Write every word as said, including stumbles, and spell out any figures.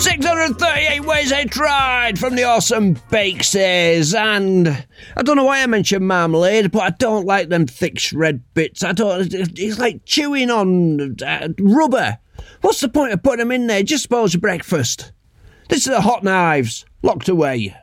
six hundred thirty-eight ways I tried from the awesome Bakesays. And I don't know why I mentioned marmalade, but I don't like them thick shred bits. I don't. It's like chewing on uh, rubber. What's the point of putting them in there? Just spoils your breakfast. This is the Hot Knives, locked away.